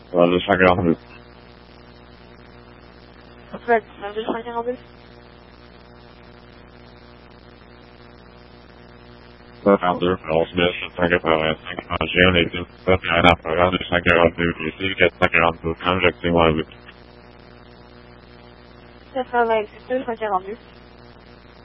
242. Ouais, 242. 242, 11 785, Angers, les 17, il y a un appareil 242, ici 442, objectif 8. 82, 242.